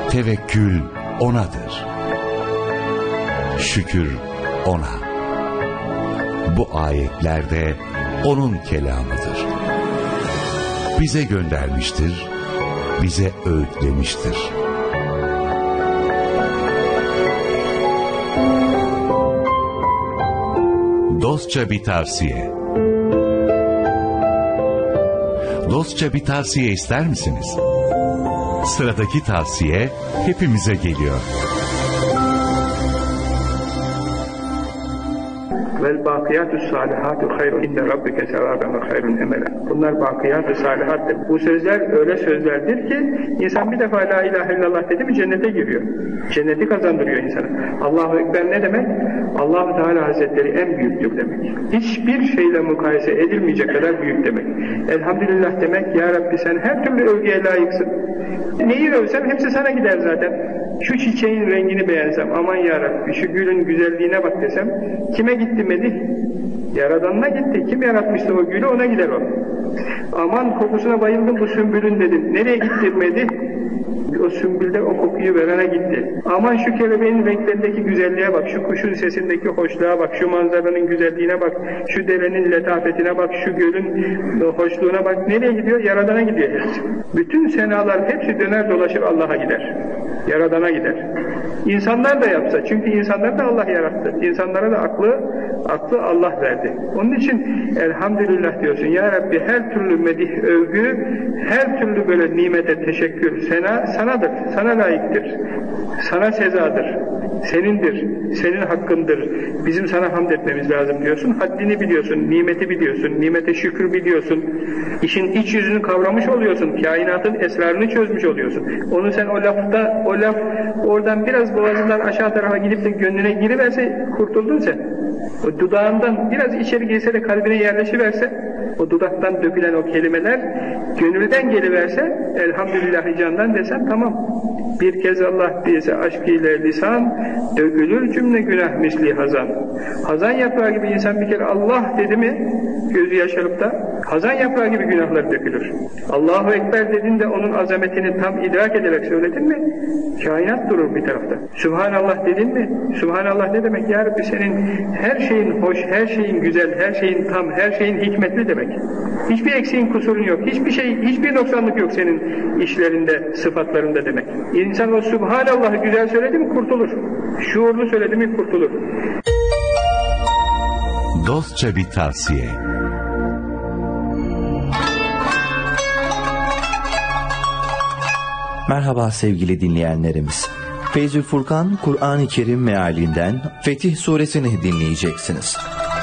Tevekkül O'nadır. Şükür O'na. Bu ayetlerde O'nun kelamıdır. Bize göndermiştir, bize öğütlemiştir. Dostça bir tavsiye. Dostça bir tavsiye ister misiniz? Sıradaki tavsiye hepimize geliyor. Vel bakiyatü salihatu hayrun inde rabbike sevaben ve hayrun emela. Bunlar bakiyatü salihattır. Bu sözler öyle sözlerdir ki insan bir defa la ilahe illallah dedi mi cennete giriyor. Cenneti kazandırıyor insana. Allahu Ekber ne demek? Allah-u Teala Hazretleri en büyüktür demek. Hiçbir şeyle mukayese edilmeyecek kadar büyük demek. Elhamdülillah demek, ya Rabbi sen her türlü övgüye layıksın. Neyi övsem hepsi sana gider zaten. Şu çiçeğin rengini beğensem, aman ya Rabbi şu gülün güzelliğine bak desem, kime gitti medih? Yaradanına gitti. Kim yaratmışsa o gülü, ona gider o. Aman kokusuna bayıldım bu sümbülün dedim. Nereye gitti medih? O sümbülde o kokuyu verene gitti. Aman şu kelebeğin renklerindeki güzelliğe bak, şu kuşun sesindeki hoşluğa bak, şu manzaranın güzelliğine bak, şu derenin letafetine bak, şu gölün hoşluğuna bak. Nereye gidiyor? Yaradana gidiyor hepsi. Bütün senalar hepsi döner dolaşır Allah'a gider. Yaradana gider. İnsanlar da yapsa, çünkü insanları da Allah yarattı. İnsanlara da aklı Allah verdi. Onun için elhamdülillah diyorsun. Ya Rabbi her türlü medih, övgü, her türlü böyle nimete teşekkür, sanadır, sana layıktır. Sana sezadır. Senindir, senin hakkındır. Bizim sana hamd etmemiz lazım diyorsun. Haddini biliyorsun, nimeti biliyorsun, nimete şükür biliyorsun. İşin iç yüzünü kavramış oluyorsun. Kainatın esrarını çözmüş oluyorsun. Onu sen o laf oradan biraz boğazından aşağı tarafa gidip de gönlüne giriverse kurtuldun sen. O dudağından biraz içeri girse de kalbine yerleşiverse, o dudaktan dökülen o kelimeler gönülden geliverse, elhamdülillahi candan desen tamam. Bir kez Allah diyese aşk ile lisan, dökülür cümle günah misli hazan. Hazan yaprağı gibi insan bir kere Allah dedi mi, gözü yaşarıp da hazan yaprağı gibi günahlar dökülür. Allahu Ekber dediğinde onun azametini tam idrak ederek söyledin mi, kainat durur bir tarafta. Sübhanallah dedin mi, Sübhanallah ne demek? Ya Rabbi senin her şeyin hoş, her şeyin güzel, her şeyin tam, her şeyin hikmetli demek. Hiçbir eksiğin, kusurun yok, hiçbir noksanlık yok senin işlerinde, sıfatlarında demek. İnsan o Sübhanallah'ı güzel söyledi mi kurtulur. Şuurlu söyledi mi kurtulur. Dostça bir tavsiye. Merhaba sevgili dinleyenlerimiz. Feyzül Furkan Kur'an-ı Kerim mealinden Fetih Suresini dinleyeceksiniz.